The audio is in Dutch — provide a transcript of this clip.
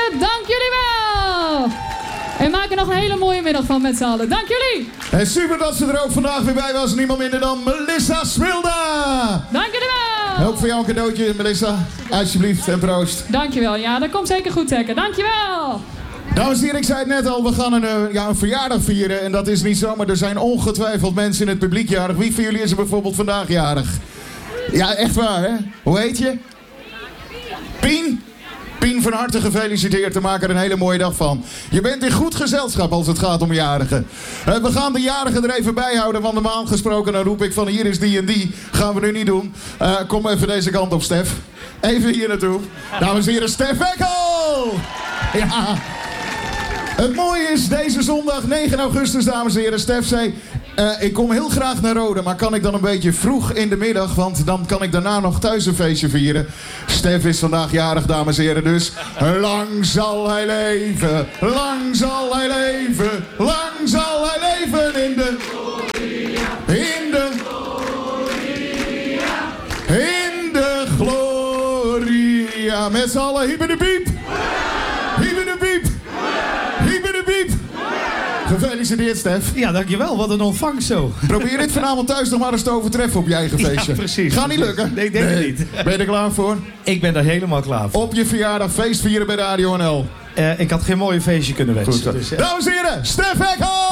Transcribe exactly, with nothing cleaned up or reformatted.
dank jullie wel. En maak er nog een hele mooie middag van met z'n allen. Dank jullie. En super dat ze er ook vandaag weer bij was. Niemand minder dan Melissa Smilda. Dank jullie wel. Ook voor jou een cadeautje, Melissa. Alsjeblieft en proost. Dankjewel. Ja, dat komt zeker goed, Tekken. Dankjewel. Dames en heren, ik zei het net al, we gaan een, uh, ja, een verjaardag vieren. En dat is niet zo, maar er zijn ongetwijfeld mensen in het publiek jarig. Wie van jullie is er bijvoorbeeld vandaag jarig? Ja, echt waar, hè? Hoe heet je? Pien? Pien, van harte gefeliciteerd. Te maken er een hele mooie dag van. Je bent in goed gezelschap als het gaat om jarigen. Uh, we gaan de jarigen er even bij houden. Want normaal gesproken dan roep ik van hier is die en die. Gaan we nu niet doen. Uh, kom even deze kant op, Stef. Even hier naartoe. Dames en heren, Stef Ekkel! Ja... Het mooie is, deze zondag negen augustus, dames en heren, Stef zei... Uh, ik kom heel graag naar Rode, maar kan ik dan een beetje vroeg in de middag... want dan kan ik daarna nog thuis een feestje vieren. Stef is vandaag jarig, dames en heren, dus... Lang zal hij leven, lang zal hij leven... lang zal hij leven in de... In de... In de gloria. Met z'n allen, hiep in de piep. Hiep in de piep. Gefeliciteerd, Stef. Ja, dankjewel. Wat een ontvangst zo. Probeer dit vanavond thuis nog maar eens te overtreffen op je eigen feestje. Ja, precies. Gaat niet lukken? Nee, ik denk het niet. Ben je er klaar voor? Ik ben er helemaal klaar voor. Op je verjaardag feest vieren bij Radio N L. Uh, ik had geen mooie feestje kunnen wensen. Goed zo. Dus, uh... Dames en heren, Stef Ekkel!